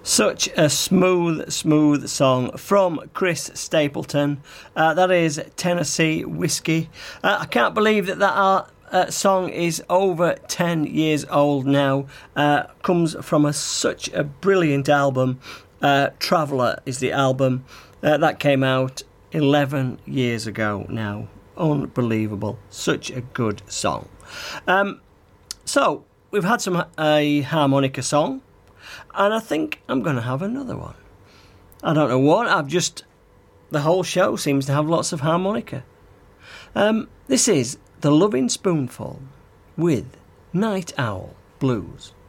Such a smooth song from Chris Stapleton. That is Tennessee Whiskey. I can't believe that song is over 10 years old now. Comes from such a brilliant album. Traveller is the album. That came out 11 years ago now. Unbelievable. Such a good song. So, we've had a harmonica song. And I think I'm going to have another one. I don't know what. The whole show seems to have lots of harmonica. This is The Loving Spoonful with Night Owl Blues.